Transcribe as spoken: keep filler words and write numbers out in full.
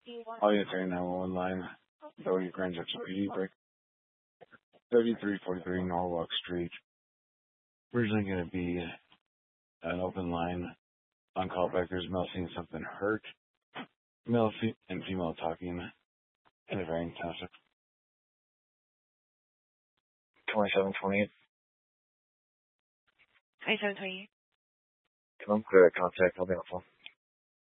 All units are in nine one one line. W Grand Junction P D, break thirty-three forty-three Norwalk Street. Originally going to be an open line. On call backers, male seeing something hurt. Male fe- and female talking in a varying township. twenty-seven twenty-eight. twenty-seven twenty-eight. Come on, clear that contact. I'll be on the phone.